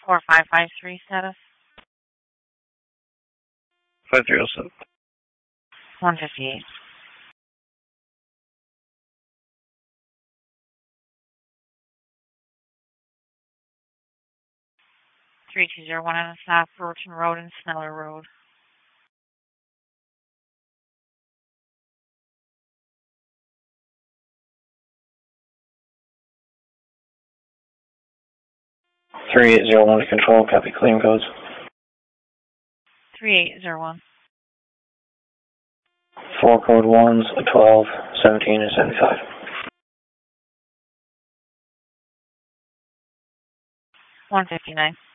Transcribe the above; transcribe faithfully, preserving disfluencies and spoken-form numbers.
four five five three status. five three oh seven. one fifty-eight. three two zero one on a stop, Roachon Road and Sneller Road. three eight zero one to control, copy claim codes. three eight zero one. Four code ones, twelve, seventeen, and seventy-five. one fifty-nine.